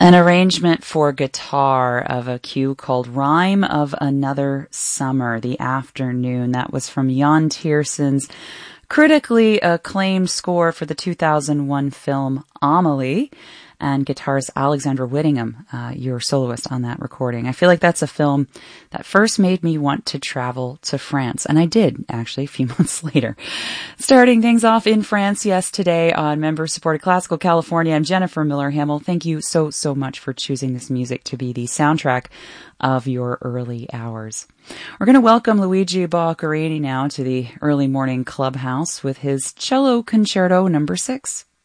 An arrangement for guitar of a cue called Rhyme of Another Summer, the Afternoon. That was from Jan Tierson's critically acclaimed score for the 2001 film Amelie, and guitarist Alexandra Whittingham, your soloist on that recording. I feel like that's a film that first made me want to travel to France, and I did, actually, a few months later. Starting things off in France, yes, today on Member-Supported Classical California, I'm Jennifer Miller-Hamill. Thank you so much for choosing this music to be the soundtrack of your early hours. We're going to welcome Luigi Boccherini now to the early morning clubhouse with his Cello Concerto No. 6.